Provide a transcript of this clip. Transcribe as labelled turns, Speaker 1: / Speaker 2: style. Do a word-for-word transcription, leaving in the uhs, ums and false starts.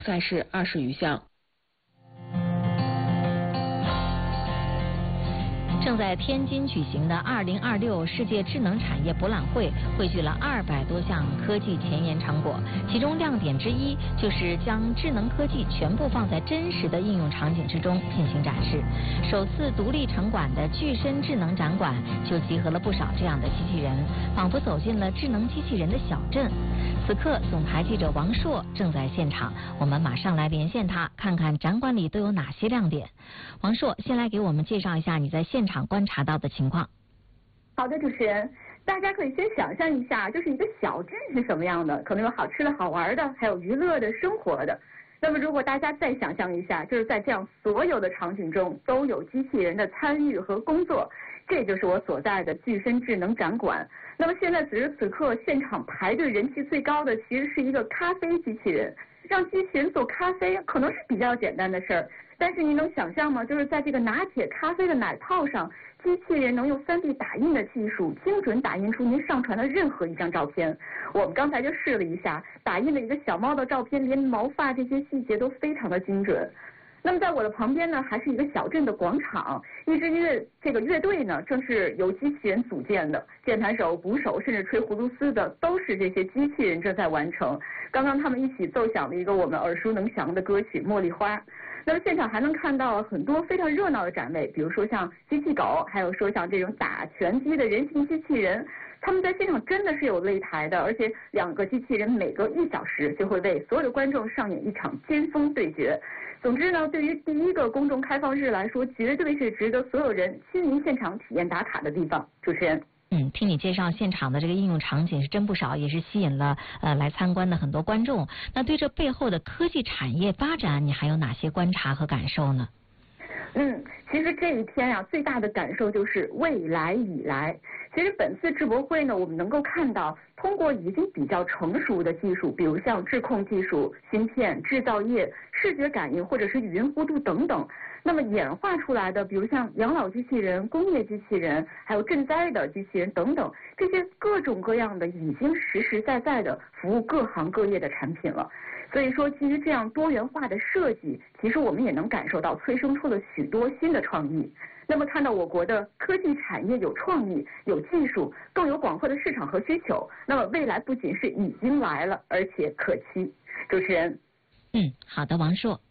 Speaker 1: 赛事二十余项。
Speaker 2: 正在天津举行的二零二六世界智能产业博览会汇聚了二百多项科技前沿成果，其中亮点之一就是将智能科技全部放在真实的应用场景之中进行展示。首次独立成馆的具身智能展馆就集合了不少这样的机器人，仿佛走进了智能机器人的小镇。此刻，总台记者王硕正在现场，我们马上来连线他，看看展馆里都有哪些亮点。王硕，先来给我们介绍一下你在现场观察到的情况。
Speaker 3: 好的，主持人，大家可以先想象一下，就是一个小镇是什么样的，可能有好吃的好玩的，还有娱乐的生活的。那么如果大家再想象一下，就是在这样所有的场景中都有机器人的参与和工作，这就是我所在的具身智能展馆。那么现在此时此刻，现场排队人气最高的其实是一个咖啡机器人。让机器人做咖啡可能是比较简单的事儿，但是你能想象吗？就是在这个拿铁咖啡的奶泡上，机器人能用 三 D 打印的技术精准打印出您上传的任何一张照片。我们刚才就试了一下，打印的一个小猫的照片，连毛发这些细节都非常的精准。那么在我的旁边呢，还是一个小镇的广场，一支乐这个乐队呢，正是由机器人组建的，键盘手、鼓手，甚至吹葫芦丝的，都是这些机器人正在完成。刚刚他们一起奏响了一个我们耳熟能详的歌曲《茉莉花》。那么现场还能看到很多非常热闹的展位，比如说像机器狗，还有说像这种打拳击的人形机器人。他们在现场真的是有擂台的，而且两个机器人每隔一小时就会为所有的观众上演一场尖峰对决。总之呢，对于第一个公众开放日来说，绝对是值得所有人亲临现场体验打卡的地方。主持人。
Speaker 2: 嗯，听你介绍现场的这个应用场景是真不少，也是吸引了呃来参观的很多观众。那对这背后的科技产业发展，你还有哪些观察和感受呢？
Speaker 3: 嗯，其实这一天啊，最大的感受就是未来已来。其实本次智博会呢，我们能够看到，通过已经比较成熟的技术，比如像智控技术、芯片、制造业、视觉感应或者是语音互动等等，那么演化出来的，比如像养老机器人、工业机器人，还有赈灾的机器人等等，这些各种各样的已经实实在在的服务各行各业的产品了。所以说，基于这样多元化的设计，其实我们也能感受到催生出了许多新的创意。那么看到我国的科技产业有创意、有技术，更有广阔的市场和需求，那么未来不仅是已经来了，而且可期。主持人。
Speaker 2: 嗯，好的，王硕。